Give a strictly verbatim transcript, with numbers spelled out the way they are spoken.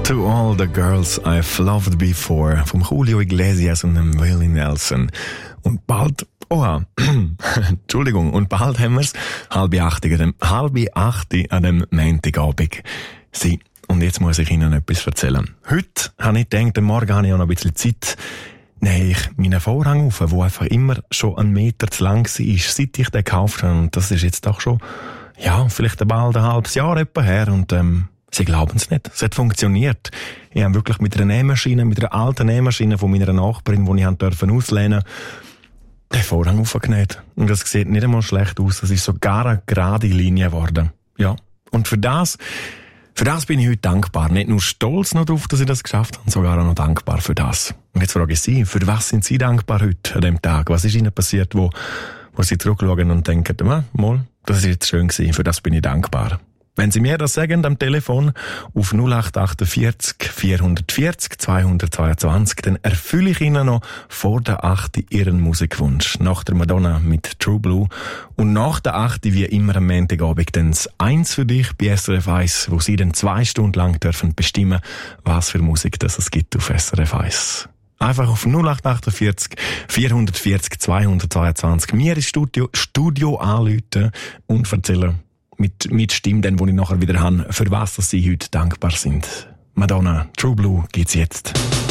To All the Girls I've Loved Before vom Julio Iglesias und dem Willie Nelson. Und bald, oha, Entschuldigung, und bald haben wir's halbe acht, an dem, halbe acht an dem Montagabend. Sie, und jetzt muss ich Ihnen etwas erzählen. Heute habe ich gedacht, am Morgen habe ich auch noch ein bisschen Zeit, nehme ich meinen Vorhang auf, der einfach immer schon einen Meter zu lang war, seit ich den gekauft habe. Und das ist jetzt doch schon, ja, vielleicht bald ein halbes Jahr etwa her. Und, ähm, Sie glauben es nicht. Es hat funktioniert. Ich habe wirklich mit einer Nähmaschine, mit einer alten Nähmaschine von meiner Nachbarin, die ich ausleihen durfte, den Vorhang aufgenäht. Und das sieht nicht einmal schlecht aus. Das ist sogar eine gerade Linie geworden. Ja. Und für das, für das bin ich heute dankbar. Nicht nur stolz noch darauf, dass ich das geschafft habe, sogar auch noch dankbar für das. Und jetzt frage ich Sie, für was sind Sie dankbar heute an dem Tag? Was ist Ihnen passiert, wo, wo Sie zurückschauen und denken, ah, mal, das ist jetzt schön gewesen, für das bin ich dankbar. Wenn Sie mir das sagen am Telefon auf null acht vier acht vier vier zehn zweihundertzweiundzwanzig, dann erfülle ich Ihnen noch vor der acht Ihren Musikwunsch. Nach der Madonna mit True Blue und nach der acht wie immer am Montagabend dann das Eins für dich bei S R F eins, wo Sie dann zwei Stunden lang dürfen bestimmen, was für Musik das es gibt auf S R F eins. Einfach auf null acht vier acht vier vier zehn zweihundertzweiundzwanzig mir ins Studio, Studio anrufen und erzählen, mit, mit Stimme, dann, wo ich nachher wieder habe, für was dass Sie heute dankbar sind. Madonna, True Blue gibt's jetzt.